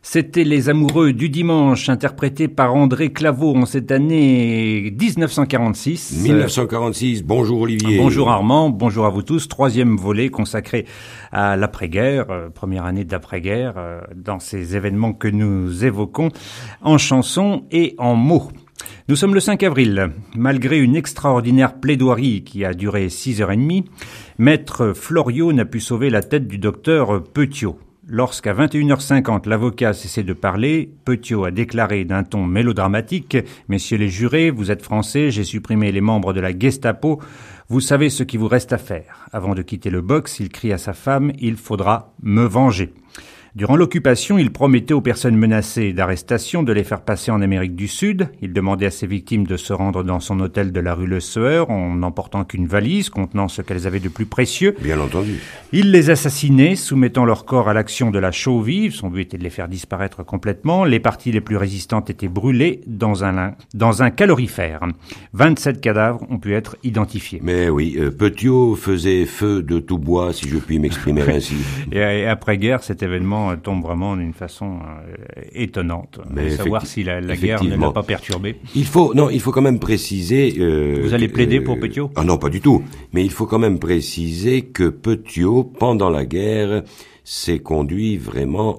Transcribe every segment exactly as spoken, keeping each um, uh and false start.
C'était Les Amoureux du Dimanche, interprétés par André Claveau en cette année dix-neuf cent quarante-six. mille neuf cent quarante-six, bonjour Olivier. Bonjour Armand, bonjour à vous tous. Troisième volet consacré à l'après-guerre, euh, première année d'après-guerre, euh, dans ces événements que nous évoquons en chansons et en mots. Nous sommes le cinq avril. Malgré une extraordinaire plaidoirie qui a duré six heures trente, Maître Floriot n'a pu sauver la tête du docteur Petiot. Lorsqu'à vingt et une heures cinquante, l'avocat a cessé de parler, Petiot a déclaré d'un ton mélodramatique « Messieurs les jurés, vous êtes français, j'ai supprimé les membres de la Gestapo, vous savez ce qu'il vous reste à faire. » Avant de quitter le box, il crie à sa femme « Il faudra me venger ». Durant l'occupation, il promettait aux personnes menacées d'arrestation de les faire passer en Amérique du Sud. Il demandait à ses victimes de se rendre dans son hôtel de la rue Le Sueur en n'emportant qu'une valise contenant ce qu'elles avaient de plus précieux. Bien entendu. Il les assassinait, soumettant leur corps à l'action de la chaux vive. Son but était de les faire disparaître complètement. Les parties les plus résistantes étaient brûlées dans un, dans un calorifère. vingt-sept cadavres ont pu être identifiés. Mais oui, euh, Petiot faisait feu de tout bois, si je puis m'exprimer ainsi. Et, et après-guerre, cet événement tombe vraiment d'une façon euh, étonnante. Mais savoir si la, la guerre ne l'a pas perturbé. Il faut, non, il faut quand même préciser... Euh, Vous allez plaider euh, pour Petiot ? Ah non, pas du tout. Mais il faut quand même préciser que Petiot, pendant la guerre, s'est conduit vraiment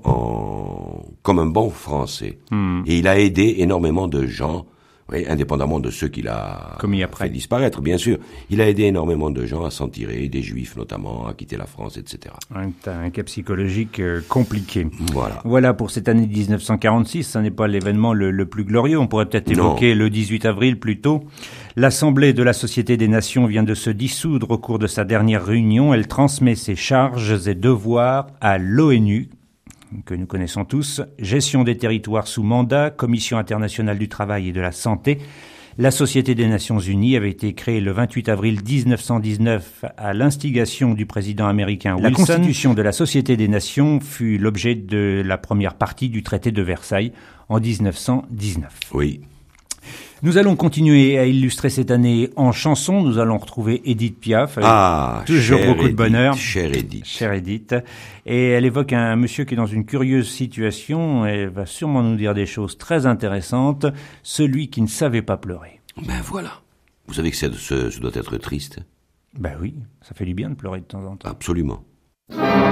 en comme un bon Français. Hmm. Et il a aidé énormément de gens, oui, indépendamment de ceux qu'il a commis après. fait disparaître, bien sûr. Il a aidé énormément de gens à s'en tirer, des Juifs notamment, à quitter la France, et cetera. Un, un cas psychologique euh, compliqué. Voilà. Voilà pour cette année dix-neuf cent quarante-six. Ce n'est pas l'événement le, le plus glorieux. On pourrait peut-être évoquer non. le dix-huit avril plus tôt. L'Assemblée de la Société des Nations vient de se dissoudre au cours de sa dernière réunion. Elle transmet ses charges et devoirs à l'ONU, que nous connaissons tous, gestion des territoires sous mandat, Commission internationale du travail et de la santé. La Société des Nations Unies avait été créée le vingt-huit avril dix-neuf cent dix-neuf à l'instigation du président américain Wilson. La constitution de la Société des Nations fut l'objet de la première partie du traité de Versailles en dix-neuf cent dix-neuf. Oui. Nous allons continuer à illustrer cette année en chanson. Nous allons retrouver Édith Piaf. Ah, toujours beaucoup Edith, de bonheur. Chère Édith. Chère Édith. Et elle évoque un monsieur qui est dans une curieuse situation. Elle va sûrement nous dire des choses très intéressantes. Celui qui ne savait pas pleurer. Ben voilà. Vous savez que ça, ce, ce doit être triste. Ben oui, ça fait du bien de pleurer de temps en temps. Absolument.